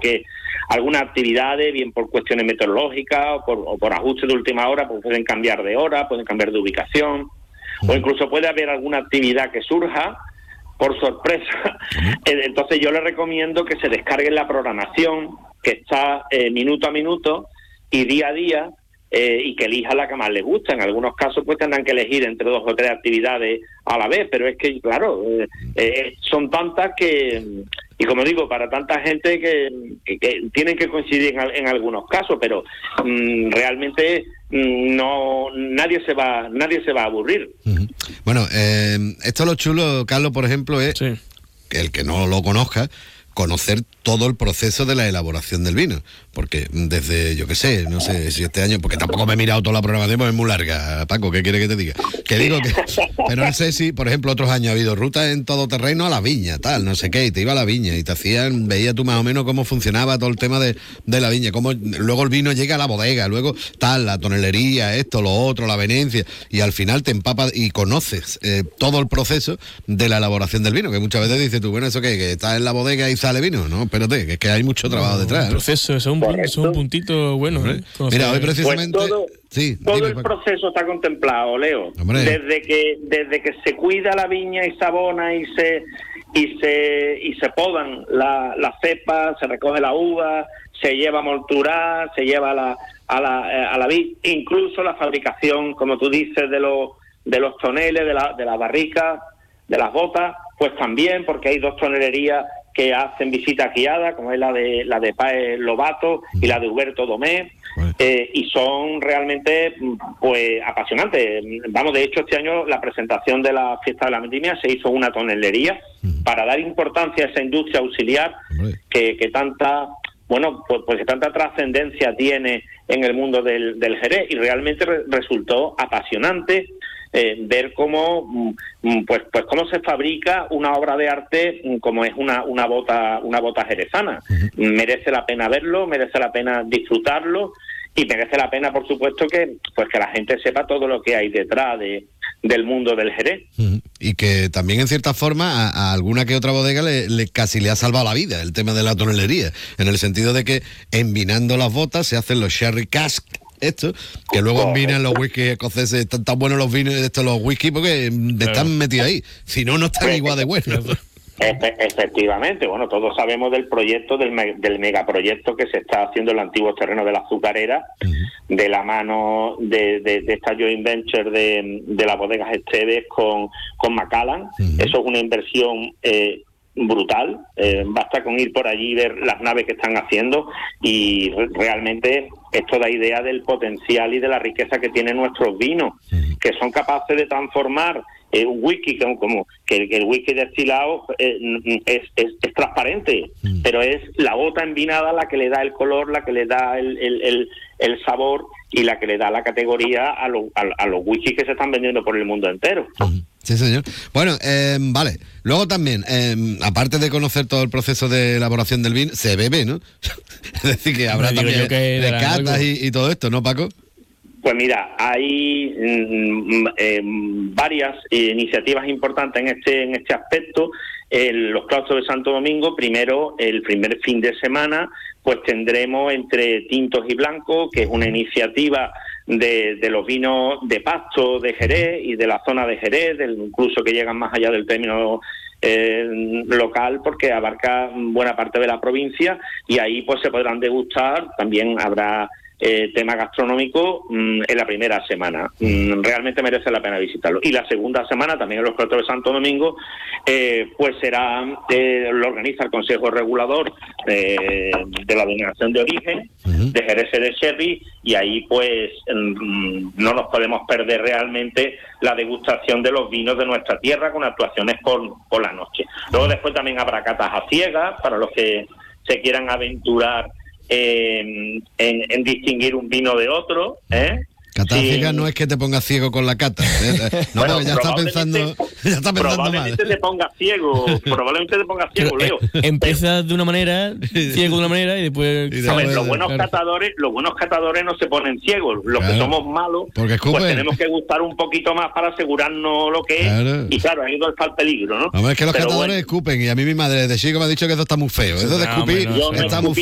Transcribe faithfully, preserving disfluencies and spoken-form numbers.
porque algunas actividades, bien por cuestiones meteorológicas o por, o por ajustes de última hora, pues pueden cambiar de hora, pueden cambiar de ubicación, o incluso puede haber alguna actividad que surja por sorpresa. Entonces yo le recomiendo que se descarguen la programación, que está eh, minuto a minuto y día a día, eh, y que elija la que más les gusta. En algunos casos pues tendrán que elegir entre dos o tres actividades a la vez, pero es que, claro, eh, eh, son tantas que, y como digo, para tanta gente que, que, que tienen que coincidir en, en algunos casos, pero mmm, realmente mmm, no nadie se va nadie se va a aburrir. Uh-huh. Bueno, eh, esto lo chulo, Carlos, por ejemplo, es sí. que el que no lo conozca, conocer todo el proceso de la elaboración del vino, porque desde, yo qué sé, no sé si este año, porque tampoco me he mirado toda la programación, porque es muy larga, Paco, ¿qué quiere que te diga? Que digo que, pero no sé si, por ejemplo, otros años ha habido rutas en todo terreno a la viña, tal, no sé qué, y te iba a la viña y te hacían, veía tú más o menos cómo funcionaba todo el tema de, de la viña, cómo luego el vino llega a la bodega, luego tal, la tonelería, esto, lo otro, la venencia, y al final te empapas y conoces eh, todo el proceso de la elaboración del vino, que muchas veces dices tú, bueno, ¿eso qué? ¿Que estás en la bodega y sale vino? No, espérate, que es que hay mucho trabajo no, detrás. El proceso, eso es un, eso es un puntito bueno. ¿eh? Mira, hoy precisamente... Pues todo, sí, todo dime, el Paco. proceso está contemplado, Leo. Hombre. Desde que desde que se cuida la viña y se abona y se y se y se podan la, la cepa, se recoge la uva, se lleva a molturar, se lleva a la a la a la vid, incluso la fabricación, como tú dices, de los de los toneles, de la de las barricas, de las botas, pues también, porque hay dos tonelerías que hacen visita guiada, como es la de la de Páez Lobato y la de Huberto Domé, eh, y son realmente pues apasionantes. Vamos, de hecho, este año la presentación de la fiesta de la vendimia se hizo en una tonelería para dar importancia a esa industria auxiliar que, que tanta bueno pues, pues que tanta trascendencia tiene en el mundo del, del Jerez, y realmente re- resultó apasionante. Eh, ver cómo pues pues cómo se fabrica una obra de arte como es una una bota una bota jerezana. Uh-huh. Merece la pena verlo, merece la pena disfrutarlo, y merece la pena, por supuesto, que pues que la gente sepa todo lo que hay detrás de del mundo del Jerez. Uh-huh. Y que también, en cierta forma, a, a alguna que otra bodega le, le casi le ha salvado la vida el tema de la tonelería, en el sentido de que envinando las botas se hacen los sherry cask, esto, que luego envinan los whisky escoceses. Están tan buenos los vinos de estos, los whisky, porque claro. están metidos ahí, si no, no están pues, igual de buenos. Efe, efectivamente, bueno, todos sabemos del proyecto, del, me, del megaproyecto que se está haciendo en los antiguos terrenos de la azucarera, uh-huh. de la mano de, de, de esta joint venture de, de las bodegas Esteves con, con Macallan. Uh-huh. Eso es una inversión eh, brutal, eh, basta con ir por allí y ver las naves que están haciendo, y re- realmente esto da idea del potencial y de la riqueza que tienen nuestros vinos, uh-huh. que son capaces de transformar eh, un whisky como, como que, que el whisky destilado eh, es, es, es transparente, uh-huh. pero es la bota envinada la que le da el color, la que le da el, el, el, el sabor y la que le da la categoría a, lo, a, a los whiskies que se están vendiendo por el mundo entero. Uh-huh. Sí, señor. Bueno, eh, vale. Luego también, eh, aparte de conocer todo el proceso de elaboración del vino, se bebe, ¿no? Es decir, que habrá no, también que de catas y, y todo esto, ¿no, Paco? Pues mira, hay mm, eh, varias iniciativas importantes en este en este aspecto. En los claustros de Santo Domingo, primero, el primer fin de semana, pues tendremos entre tintos y blancos, que es una iniciativa de, de los vinos de pasto de Jerez y de la zona de Jerez, del, incluso que llegan más allá del término eh, local, porque abarca buena parte de la provincia, y ahí pues se podrán degustar. También habrá eh, tema gastronómico mmm, en la primera semana. Mm, realmente merece la pena visitarlo. Y la segunda semana, también en los claustros de Santo Domingo, eh, pues será, eh, lo organiza el Consejo Regulador eh, de la Denominación de Origen, uh-huh. de Jerez de Sherry, y ahí pues mmm, no nos podemos perder realmente la degustación de los vinos de nuestra tierra, con actuaciones por, por la noche. Luego después también habrá catas a ciegas, para los que se quieran aventurar Eh, en, en distinguir un vino de otro, ¿eh? Cata sí. ciega no es que te pongas ciego con la cata, ¿eh? No, bueno, ya está pensando, ya está pensando probablemente mal. te pongas ciego, probablemente te pongas ciego, Leo. Empiezas de una manera, ciego de una manera, y después... Y después los buenos claro. catadores, los buenos catadores no se ponen ciegos, los claro. que somos malos, pues tenemos que gustar un poquito más para asegurarnos lo que claro. es, y claro, ahí no está el peligro, ¿no? No, es que los Pero catadores bueno. escupen, y a mí mi madre de chico me ha dicho que eso está muy feo, eso de escumir no, no, está muy